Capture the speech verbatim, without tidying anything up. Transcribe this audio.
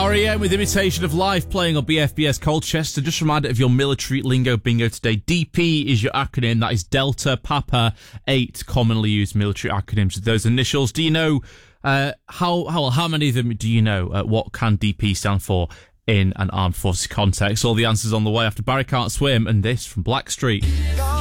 R E M with Imitation of Life playing on B F B S Colchester. Just a reminder of your military lingo bingo today. D P is your acronym. That is Delta Papa eight, commonly used military acronyms with those initials. Do you know uh, how, how how many of them do you know? Uh, what can D P stand for in an armed forces context? All the answers on the way after Barry Can't Swim and this from Blackstreet.